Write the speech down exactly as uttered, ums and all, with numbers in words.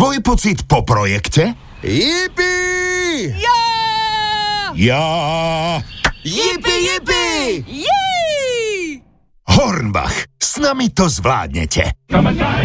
Tvoj pocit po projekte? Jipi! Ja! Ja... Jipi, jipi! Jej! Hornbach, s nami to zvládnete.